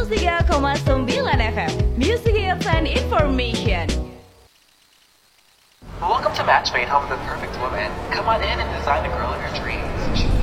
103,9 FM. Music Hits and Information. Welcome to Matchmade, home of the perfect woman. Come on in and design the girl of your dreams.